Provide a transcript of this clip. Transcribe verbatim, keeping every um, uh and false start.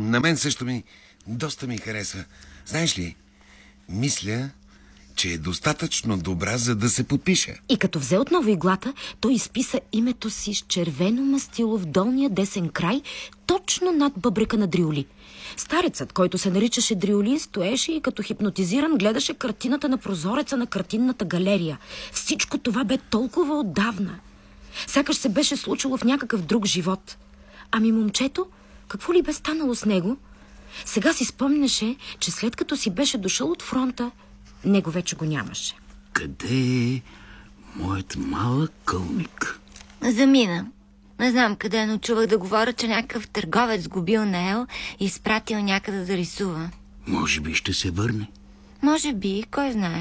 На мен също ми доста ми харесва. Знаеш ли, мисля, че е достатъчно добра, за да се подпиша. И като взе отново иглата, той изписа името си с червено мастило в долния десен край, точно над бъбрека на Дриоли. Старецът, който се наричаше Дриоли, стоеше и като хипнотизиран гледаше картината на прозореца на картинната галерия. Всичко това бе толкова отдавна. Сякаш се беше случило в някакъв друг живот. Ами момчето, какво ли бе станало с него? Сега си спомняше, че след като си беше дошъл от фронта, него вече го нямаше. Къде е моят малък кълмик? Замина. Не знам къде, но чувах да говоря, че някакъв търговец го бил наел и изпратил някъде да рисува. Може би ще се върне. Може би, кой знае.